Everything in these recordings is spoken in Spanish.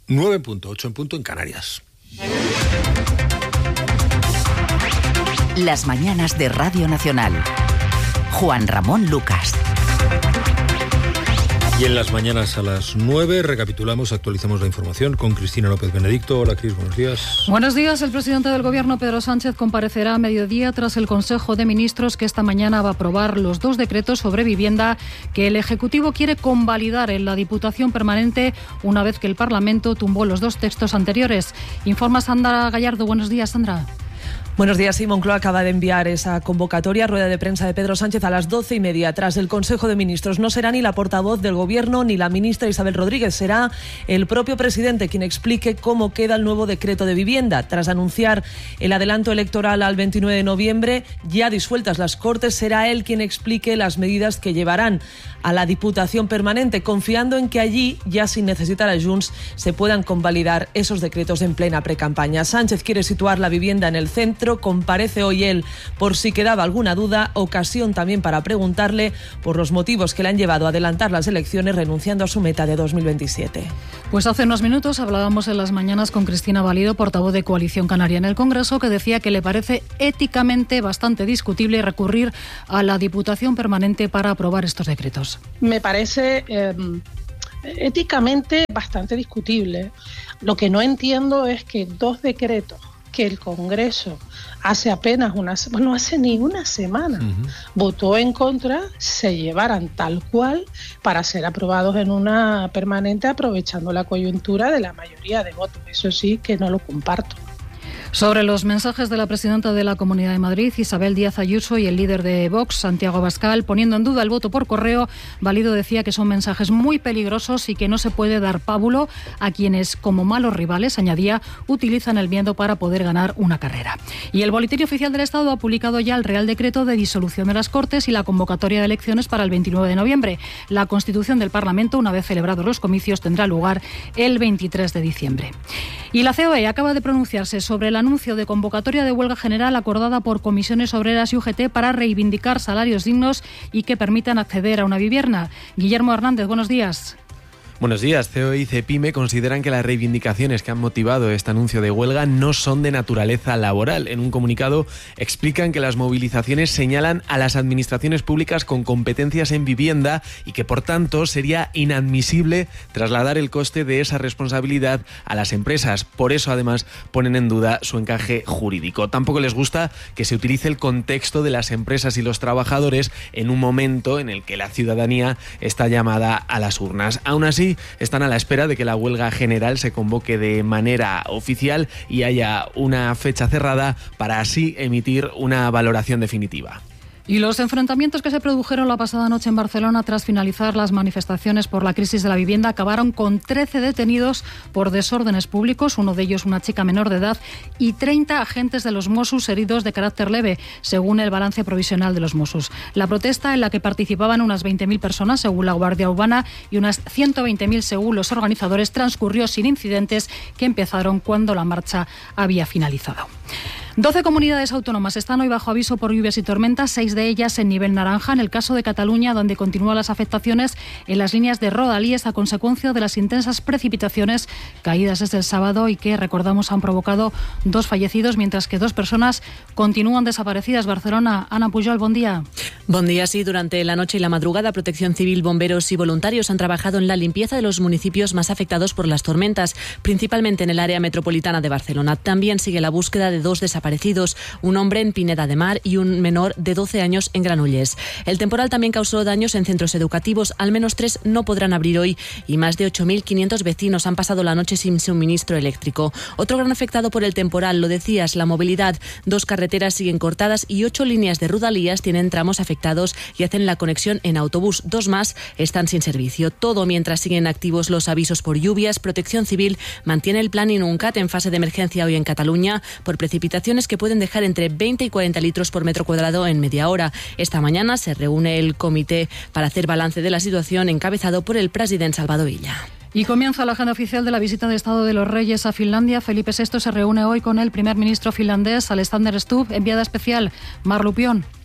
9:08 en punto en Canarias. Las mañanas de Radio Nacional. Juan Ramón Lucas. Y en las mañanas a las 9 recapitulamos, actualizamos la información con Cristina López Benedicto. Hola, Cris, buenos días. Buenos días. El presidente del Gobierno, Pedro Sánchez, comparecerá a mediodía tras el Consejo de Ministros que esta mañana va a aprobar los 2 decretos sobre vivienda que el Ejecutivo quiere convalidar en la Diputación Permanente una vez que el Parlamento tumbó los 2 textos anteriores. Informa Sandra Gallardo. Buenos días, Sandra. Buenos días. Sí, Moncloa acaba de enviar esa convocatoria, rueda de prensa de Pedro Sánchez a las 12:30 tras el Consejo de Ministros. No será ni la portavoz del Gobierno ni la ministra Isabel Rodríguez, será el propio presidente quien explique cómo queda el nuevo decreto de vivienda. Tras anunciar el adelanto electoral al 29 de noviembre, ya disueltas las Cortes, será él quien explique las medidas que llevarán a la Diputación Permanente, confiando en que allí, ya sin necesitar a Junts, se puedan convalidar esos decretos en plena precampaña. Sánchez quiere situar la vivienda en el centro, comparece hoy él por si quedaba alguna duda, ocasión también para preguntarle por los motivos que le han llevado a adelantar las elecciones renunciando a su meta de 2027. Pues hace unos minutos hablábamos en las mañanas con Cristina Valido, portavoz de Coalición Canaria en el Congreso, que decía que le parece éticamente bastante discutible recurrir a la Diputación Permanente para aprobar estos decretos. Me parece éticamente bastante discutible. Lo que no entiendo es que 2 decretos que el Congreso hace apenas no hace ni una semana, votó en contra, se llevaran tal cual para ser aprobados en una permanente aprovechando la coyuntura de la mayoría de votos. Eso sí que no lo comparto. Sobre los mensajes de la presidenta de la Comunidad de Madrid, Isabel Díaz Ayuso, y el líder de Vox, Santiago Abascal, poniendo en duda el voto por correo, Valido decía que son mensajes muy peligrosos y que no se puede dar pábulo a quienes, como malos rivales, añadía, utilizan el miedo para poder ganar una carrera. Y el Boletín Oficial del Estado ha publicado ya el Real Decreto de disolución de las Cortes y la convocatoria de elecciones para el 29 de noviembre. La constitución del Parlamento, una vez celebrados los comicios, tendrá lugar el 23 de diciembre. Y la COE acaba de pronunciarse sobre el anuncio de convocatoria de huelga general acordada por comisiones obreras y UGT para reivindicar salarios dignos y que permitan acceder a una vivienda. Guillermo Hernández, buenos días. Buenos días. COE y CEPIME consideran que las reivindicaciones que han motivado este anuncio de huelga no son de naturaleza laboral. En un comunicado explican que las movilizaciones señalan a las administraciones públicas con competencias en vivienda y que, por tanto, sería inadmisible trasladar el coste de esa responsabilidad a las empresas. Por eso, además, ponen en duda su encaje jurídico. Tampoco les gusta que se utilice el contexto de las empresas y los trabajadores en un momento en el que la ciudadanía está llamada a las urnas. Aún así, están a la espera de que la huelga general se convoque de manera oficial y haya una fecha cerrada para así emitir una valoración definitiva. Y los enfrentamientos que se produjeron la pasada noche en Barcelona tras finalizar las manifestaciones por la crisis de la vivienda acabaron con 13 detenidos por desórdenes públicos, uno de ellos una chica menor de edad, y 30 agentes de los Mossos heridos de carácter leve, según el balance provisional de los Mossos. La protesta, en la que participaban unas 20.000 personas, según la Guardia Urbana, y unas 120.000 según los organizadores, transcurrió sin incidentes que empezaron cuando la marcha había finalizado. 12 comunidades autónomas están hoy bajo aviso por lluvias y tormentas, 6 de ellas en nivel naranja. En el caso de Cataluña, donde continúan las afectaciones en las líneas de Rodalies a consecuencia de las intensas precipitaciones caídas desde el sábado y que, recordamos, han provocado 2 fallecidos, mientras que 2 personas continúan desaparecidas. Barcelona, Ana Pujol, buen día. Buen día, sí. Durante la noche y la madrugada, Protección Civil, bomberos y voluntarios han trabajado en la limpieza de los municipios más afectados por las tormentas, principalmente en el área metropolitana de Barcelona. También sigue la búsqueda de 2 desaparecidos, un hombre en Pineda de Mar y un menor de 12 años en Granollers. El temporal también causó daños en centros educativos, al menos 3 no podrán abrir hoy y más de 8.500 vecinos han pasado la noche sin suministro eléctrico. Otro gran afectado por el temporal, lo decías, la movilidad. 2 carreteras siguen cortadas y 8 líneas de Rodalías tienen tramos afectados y hacen la conexión en autobús. 2 más están sin servicio. Todo mientras siguen activos los avisos por lluvias. Protección Civil mantiene el plan Inuncat en fase de emergencia hoy en Cataluña por precipitaciones que pueden dejar entre 20 y 40 litros por metro cuadrado en media hora. Esta mañana se reúne el comité para hacer balance de la situación, encabezado por el presidente Salvador Illa. Y comienza la agenda oficial de la visita de Estado de los Reyes a Finlandia. Felipe VI se reúne hoy con el primer ministro finlandés, Alexander Stubb. Enviada especial, Mar Lupión.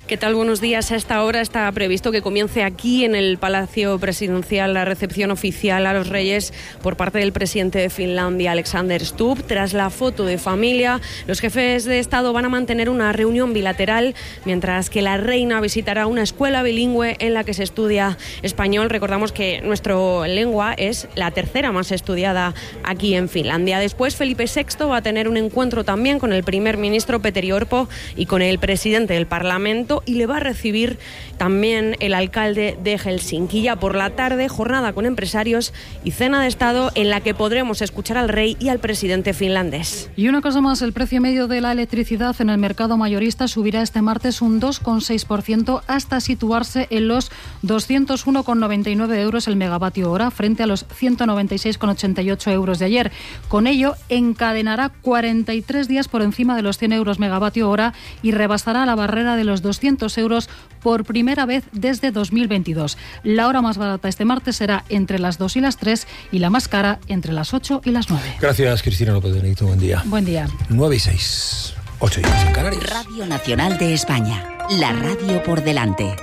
¿Qué tal? Buenos días. A esta hora está previsto que comience aquí en el Palacio Presidencial la recepción oficial a los Reyes por parte del presidente de Finlandia, Alexander Stubb. Tras la foto de familia, los jefes de Estado van a mantener una reunión bilateral, mientras que la reina visitará una escuela bilingüe en la que se estudia español. Recordamos que nuestra lengua es la tercera más estudiada aquí en Finlandia. Después, Felipe VI va a tener un encuentro también con el primer ministro Petteri Orpo y con el presidente del Parlamento, y le va a recibir también el alcalde de Helsinki. Ya por la tarde, jornada con empresarios y cena de Estado en la que podremos escuchar al rey y al presidente finlandés. Y una cosa más, el precio medio de la electricidad en el mercado mayorista subirá este martes un 2,6% hasta situarse en los 201,99 euros el megavatio hora frente a los 196,88 euros de ayer. Con ello, encadenará 43 días por encima de los 100 euros megavatio hora y rebasará la barrera de los 200 euros por primera vez desde 2022. La hora más barata este martes será entre las 2 y las 3 y la más cara entre las 8 y las 9. Gracias, Cristina López Benedicto. Buen día. Buen día. 9 y 6. 8 y 6 en Canarias. Radio Nacional de España. La radio por delante.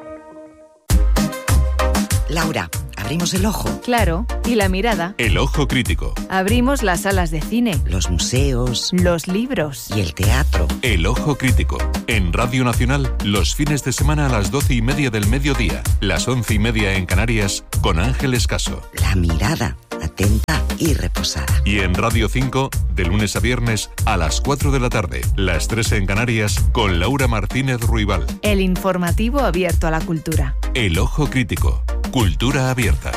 Laura, abrimos el ojo. Claro, y la mirada. El ojo crítico. Abrimos las salas de cine. Los museos. Los libros. Y el teatro. El ojo crítico. En Radio Nacional, los fines de semana a las 12:30 del mediodía, las 11:30 en Canarias, con Ángeles Caso. La mirada, atenta y reposada. Y en Radio 5, de lunes a viernes, a las 4 de la tarde, las 3 en Canarias, con Laura Martínez Ruibal. El informativo abierto a la cultura. El ojo crítico. Cultura abierta.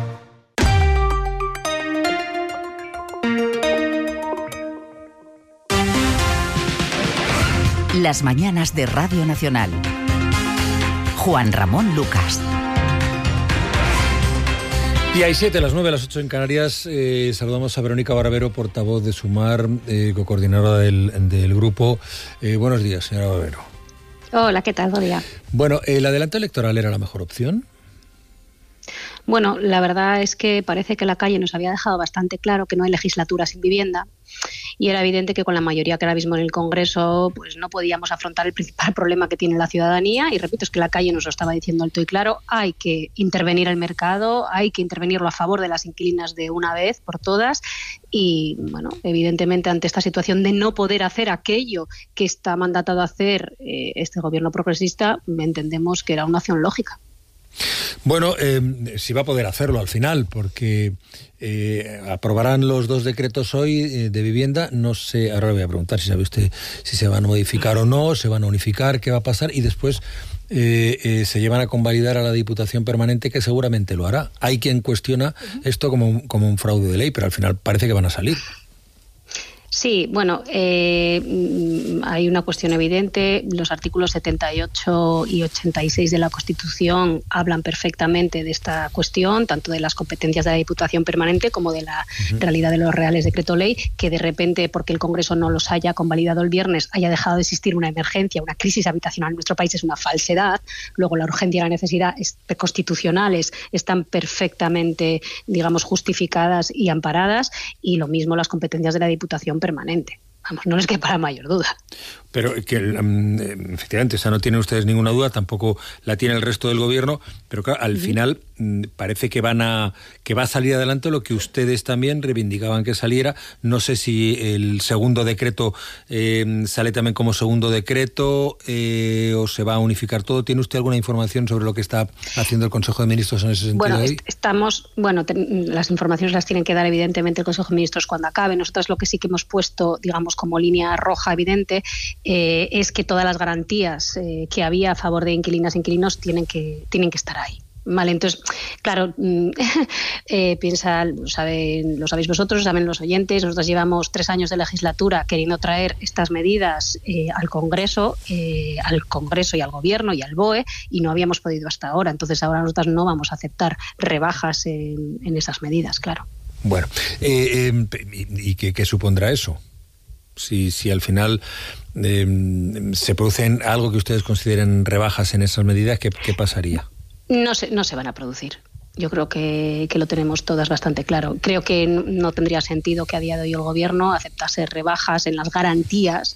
Las mañanas de Radio Nacional. Juan Ramón Lucas. Y hay 7, las 9, las 8 en Canarias. Saludamos a Verónica Barbero, portavoz de Sumar, coordinadora del grupo. Buenos días, señora Barbero. Hola, ¿qué tal? Buen día. Bueno, ¿el adelanto electoral era la mejor opción? Bueno, la verdad es que parece que la calle nos había dejado bastante claro que no hay legislatura sin vivienda, y era evidente que con la mayoría que ahora mismo en el Congreso pues no podíamos afrontar el principal problema que tiene la ciudadanía, y repito, es que la calle nos lo estaba diciendo alto y claro: hay que intervenir el mercado, hay que intervenirlo a favor de las inquilinas de una vez por todas, y bueno, evidentemente ante esta situación de no poder hacer aquello que está mandatado a hacer este gobierno progresista, entendemos que era una acción lógica. Bueno, si va a poder hacerlo al final, porque aprobarán los 2 decretos hoy de vivienda. No sé, ahora le voy a preguntar si sabe usted si se van a modificar o no, se van a unificar, qué va a pasar, y después se llevan a convalidar a la Diputación Permanente, que seguramente lo hará. Hay quien cuestiona esto como un fraude de ley, pero al final parece que van a salir. Sí, bueno, hay una cuestión evidente. Los artículos 78 y 86 de la Constitución hablan perfectamente de esta cuestión, tanto de las competencias de la Diputación Permanente como de la realidad de los reales decreto ley, que de repente, porque el Congreso no los haya convalidado el viernes, haya dejado de existir una emergencia, una crisis habitacional en nuestro país, es una falsedad. Luego, la urgencia y la necesidad constitucionales están perfectamente, digamos, justificadas y amparadas, y lo mismo las competencias de la Diputación Permanente. Vamos, no les quepa la mayor duda. Pero que efectivamente, no tienen ustedes ninguna duda, tampoco la tiene el resto del gobierno, pero claro, al final parece que va a salir adelante lo que ustedes también reivindicaban que saliera. No sé si el segundo decreto sale también como segundo decreto o se va a unificar todo. ¿Tiene usted alguna información sobre lo que está haciendo el Consejo de Ministros en ese sentido? Bueno, las informaciones las tienen que dar evidentemente el Consejo de Ministros cuando acabe. Nosotros lo que sí que hemos puesto, digamos, como línea roja evidente, es que todas las garantías que había a favor de inquilinas e inquilinos tienen que estar ahí. Vale, entonces, claro, lo sabéis vosotros, saben los oyentes, nosotros llevamos 3 años de legislatura queriendo traer estas medidas al Congreso y al Gobierno y al BOE, y no habíamos podido hasta ahora. Entonces ahora nosotros no vamos a aceptar rebajas en esas medidas, claro. Bueno, ¿y qué supondrá eso? Si al final se producen algo que ustedes consideren rebajas en esas medidas, ¿qué pasaría? No se van a producir. Yo creo que lo tenemos todas bastante claro. Creo que no tendría sentido que a día de hoy el Gobierno aceptase rebajas en las garantías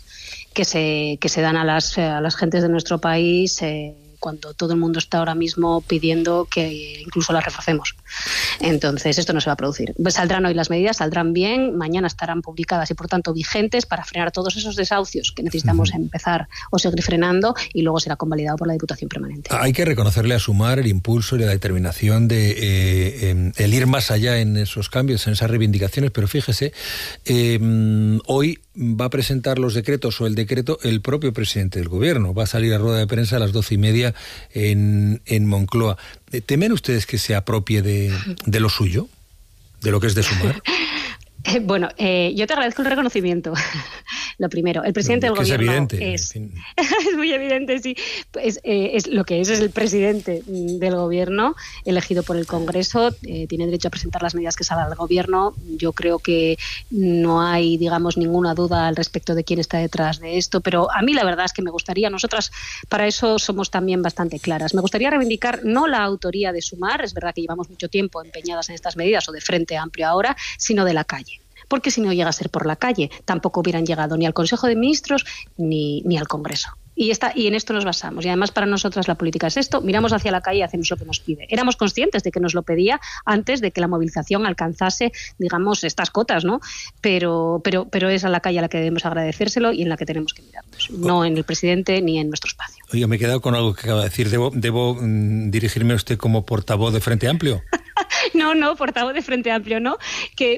que se dan a las gentes de nuestro país cuando todo el mundo está ahora mismo pidiendo que incluso las reforcemos. Entonces, esto no se va a producir. Pues saldrán hoy las medidas, saldrán bien, mañana estarán publicadas y, por tanto, vigentes para frenar todos esos desahucios que necesitamos empezar o seguir frenando, y luego será convalidado por la Diputación Permanente. Hay que reconocerle a Sumar el impulso y la determinación de el ir más allá en esos cambios, en esas reivindicaciones, pero fíjese, hoy va a presentar los decretos o el decreto el propio presidente del Gobierno. Va a salir a rueda de prensa a las 12:30 en Moncloa. ¿Temen ustedes que se apropie de lo suyo? ¿De lo que es de Sumar? Bueno, yo te agradezco el reconocimiento. Lo primero, el presidente del Gobierno es evidente. Es muy evidente, sí. Es lo que es el presidente del Gobierno, elegido por el Congreso. Tiene derecho a presentar las medidas que salga del Gobierno. Yo creo que no hay, digamos, ninguna duda al respecto de quién está detrás de esto. Pero a mí la verdad es que me gustaría, nosotras para eso somos también bastante claras. Me gustaría reivindicar no la autoría de Sumar, es verdad que llevamos mucho tiempo empeñadas en estas medidas, o de Frente Amplio ahora, sino de la calle. Porque si no llega a ser por la calle, tampoco hubieran llegado ni al Consejo de Ministros ni al Congreso. Y en esto nos basamos. Y además para nosotras la política es esto, miramos hacia la calle y hacemos lo que nos pide. Éramos conscientes de que nos lo pedía antes de que la movilización alcanzase, digamos, estas cotas, ¿no? Pero es a la calle a la que debemos agradecérselo y en la que tenemos que mirarnos, no en el presidente ni en nuestro espacio. Oye, me he quedado con algo que acaba de decir. ¿Debo dirigirme a usted como portavoz de Frente Amplio? No, portavoz de Frente Amplio, no. Que